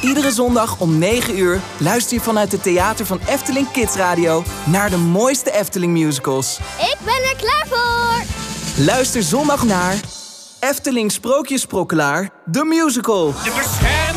Iedere zondag om 9 uur luister je vanuit het theater van Efteling Kids Radio naar de mooiste Efteling musicals. Ik ben er klaar voor! Luister zondag naar Efteling Sprookjesprokkelaar, de musical. De